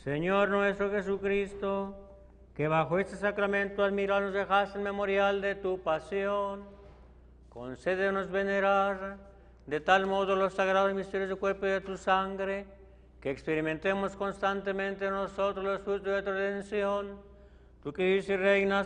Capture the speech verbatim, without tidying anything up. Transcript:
Señor nuestro Jesucristo, que bajo este sacramento admirable nos dejaste el memorial de tu pasión, concédenos venerar de tal modo los sagrados misterios del cuerpo y de tu sangre, que experimentemos constantemente nosotros los frutos de tu redención. Tú que vives y reinas